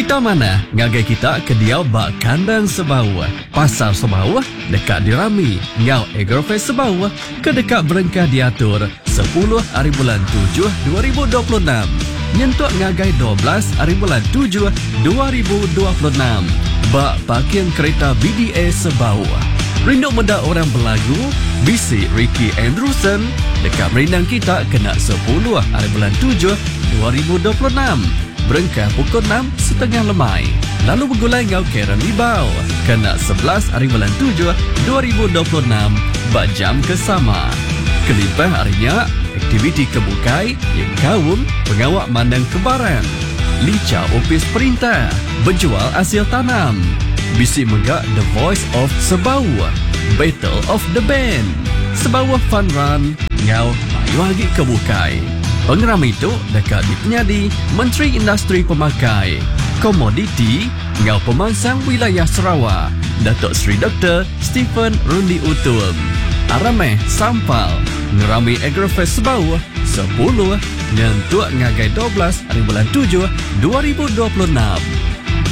Cerita mana ngagai kita ke dia bak kandang Sebau. Pasar Sebau dekat dirami. Ngau Agrofest Sebau ke dekat berengkah diatur 10 hari bulan 7 2026. Nyentuk ngagai 12 hari bulan 7 2026. Bak parking kereta BDA Sebau. Rindu menda orang berlagu, bisi Ricky Andrewson dekat merindang kita kena 10 hari bulan 7 2026. Berengkah pukul 6.30 lemai. Lalu bergulai ngau Karen Libau. Kena 11 hari bulan 7 2026. Jam kesama. Kelipah harinya, aktiviti kebukai yang kaum pengawak mandang kebaran. Lica opis perintah. Berjual hasil tanam. Bisi megak The Voice of Sebau. Battle of the Band. Sebau Fun Run. Ngau mayu lagi kebukai. Pengeram itu dekat di penyadi Menteri Industri Pemakai Komoditi Ngau Pemangsang Wilayah Sarawak Datuk Seri Dr. Stephen Rundi Utum Arameh Sampal Ngerami Agrofest Sebau 10 Nyentuk ngagai 12 hari bulan 7 2026.